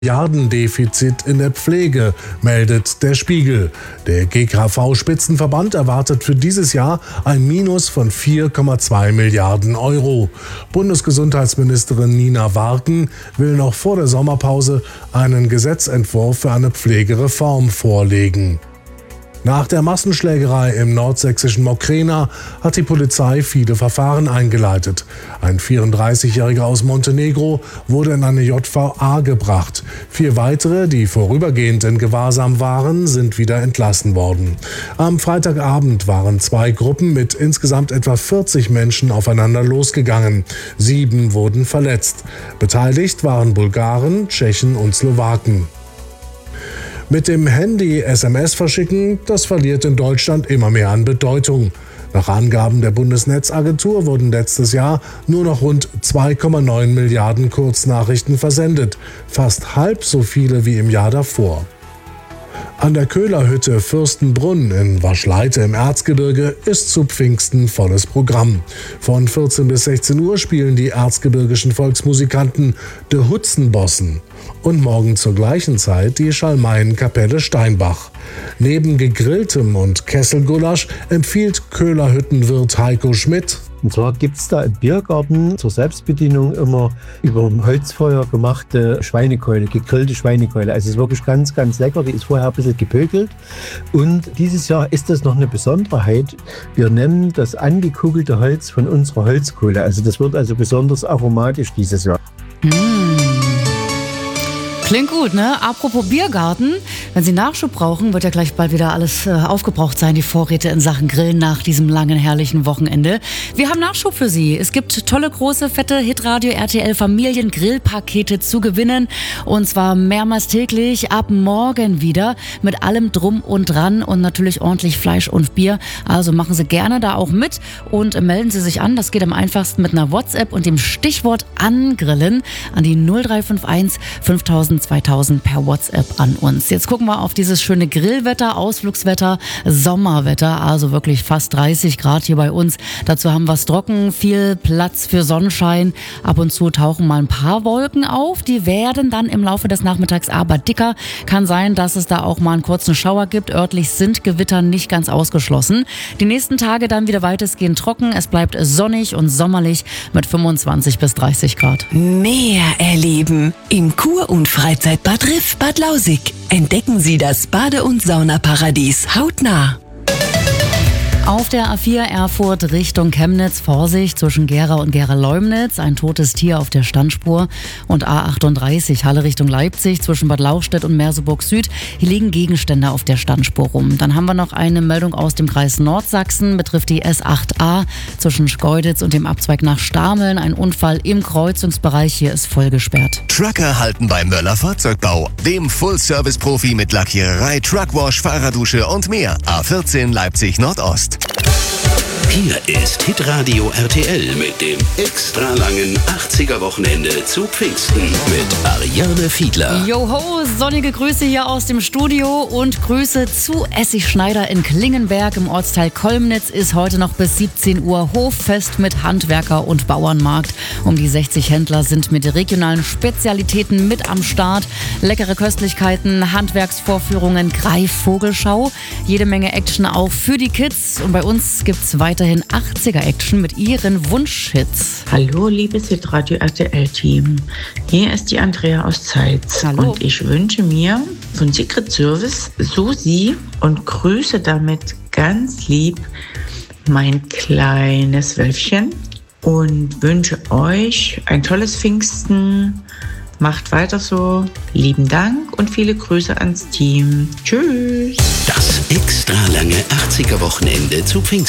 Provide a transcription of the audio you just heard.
Milliardendefizit in der Pflege, meldet der Spiegel. Der GKV-Spitzenverband erwartet für dieses Jahr ein Minus von 4,2 Milliarden Euro. Bundesgesundheitsministerin Nina Warken will noch vor der Sommerpause einen Gesetzentwurf für eine Pflegereform vorlegen. Nach der Massenschlägerei im nordsächsischen Mokrena hat die Polizei viele Verfahren eingeleitet. Ein 34-Jähriger aus Montenegro wurde in eine JVA gebracht. 4 weitere, die vorübergehend in Gewahrsam waren, sind wieder entlassen worden. Am Freitagabend waren 2 Gruppen mit insgesamt etwa 40 Menschen aufeinander losgegangen. 7 wurden verletzt. Beteiligt waren Bulgaren, Tschechen und Slowaken. Mit dem Handy SMS verschicken, das verliert in Deutschland immer mehr an Bedeutung. Nach Angaben der Bundesnetzagentur wurden letztes Jahr nur noch rund 2,9 Milliarden Kurznachrichten versendet, fast halb so viele wie im Jahr davor. An der Köhlerhütte Fürstenbrunn in Waschleite im Erzgebirge ist zu Pfingsten volles Programm. Von 14 bis 16 Uhr spielen die erzgebirgischen Volksmusikanten De Hutzenbossen und morgen zur gleichen Zeit die Schalmeienkapelle Steinbach. Neben gegrilltem und Kesselgulasch empfiehlt Köhlerhüttenwirt Heiko Schmidt: Und zwar gibt es da im Biergarten zur Selbstbedienung immer über dem Holzfeuer gemachte Schweinekeule, gegrillte Schweinekeule. Also es ist wirklich ganz, ganz lecker. Die ist vorher ein bisschen gepökelt. Und dieses Jahr ist das noch eine Besonderheit. Wir nennen das angekugelte Holz von unserer Holzkohle. Also das wird also besonders aromatisch dieses Jahr. Klingt gut, ne? Apropos Biergarten, wenn Sie Nachschub brauchen, wird ja gleich bald wieder alles aufgebraucht sein, die Vorräte in Sachen Grillen nach diesem langen, herrlichen Wochenende. Wir haben Nachschub für Sie. Es gibt tolle, große, fette Hitradio RTL Familien-Grillpakete zu gewinnen. Und zwar mehrmals täglich, ab morgen wieder, mit allem Drum und Dran und natürlich ordentlich Fleisch und Bier. Also machen Sie gerne da auch mit und melden Sie sich an. Das geht am einfachsten mit einer WhatsApp und dem Stichwort angrillen an die 0351 5000 2000 per WhatsApp an uns. Jetzt gucken wir auf dieses schöne Grillwetter, Ausflugswetter, Sommerwetter, also wirklich fast 30 Grad hier bei uns. Dazu haben wir es trocken, viel Platz für Sonnenschein. Ab und zu tauchen mal ein paar Wolken auf. Die werden dann im Laufe des Nachmittags aber dicker. Kann sein, dass es da auch mal einen kurzen Schauer gibt. Örtlich sind Gewitter nicht ganz ausgeschlossen. Die nächsten Tage dann wieder weitestgehend trocken. Es bleibt sonnig und sommerlich mit 25 bis 30 Grad. Mehr erleben im Kur- und Freizeitbad Riff Bad Lausig. Entdecken Sie das Bade- und Saunaparadies hautnah. Auf der A4 Erfurt Richtung Chemnitz, Vorsicht zwischen Gera und Gera-Leumnitz, ein totes Tier auf der Standspur. Und A38 Halle Richtung Leipzig zwischen Bad Lauchstädt und Merseburg Süd. Hier liegen Gegenstände auf der Standspur rum. Dann haben wir noch eine Meldung aus dem Kreis Nordsachsen, betrifft die S8a zwischen Schkeuditz und dem Abzweig nach Stameln. Ein Unfall im Kreuzungsbereich, hier ist voll gesperrt. Trucker halten bei Möller Fahrzeugbau, dem Full-Service-Profi mit Lackiererei, Truckwash, Fahrradusche und mehr. A14 Leipzig Nordost. Hier ist Hitradio RTL mit dem extra langen 80er-Wochenende zu Pfingsten mit Ariane Fiedler. Joho, sonnige Grüße hier aus dem Studio und Grüße zu Essig Schneider in Klingenberg im Ortsteil Kolmnitz. Ist heute noch bis 17 Uhr Hoffest mit Handwerker- und Bauernmarkt. Um die 60 Händler sind mit regionalen Spezialitäten mit am Start. Leckere Köstlichkeiten, Handwerksvorführungen, Greifvogelschau. Jede Menge Action auch für die Kids. Und bei uns gibt's weiterhin 80er-Action mit ihren Wunschhits. Hallo, liebes Hitradio RTL-Team. Hier ist die Andrea aus Zeitz. Hallo. Und ich wünsche mir von Secret Service Susi und grüße damit ganz lieb mein kleines Wölfchen und wünsche euch ein tolles Pfingsten. Macht weiter so. Lieben Dank und viele Grüße ans Team. Tschüss. Das extra lange 80er-Wochenende zu Pfingsten.